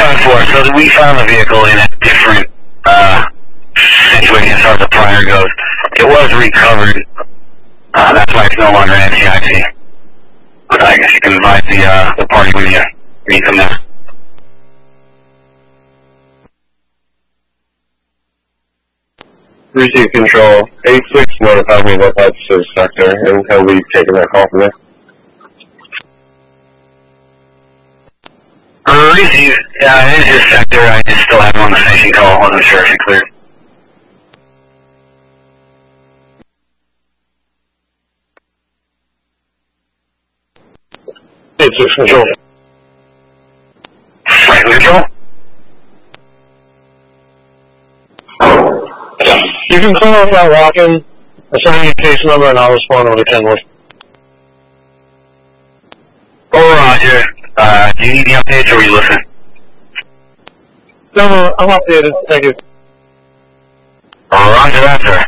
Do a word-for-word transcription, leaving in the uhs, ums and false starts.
seven four, so we found the vehicle in a different uh, situation as far as the prior goes. It was recovered. Uh, that's why it's no longer an N C I C. But I guess you can advise the, uh, the party when you meet them there. Receive control. eight six notify me that that's his sector, and he'll be taking that call from there. Uh, receive. Yeah, it is his sector. I just still have him on the station call. Wasn't sure if he cleared. eight six control. Right, control? You can call if I'm walking, assign your case number, and I'll respond over ten one. Oh, Roger. Uh, do you need the updates or will you listen? No, no, I'm updated. Thank you. Oh, Roger that, sir.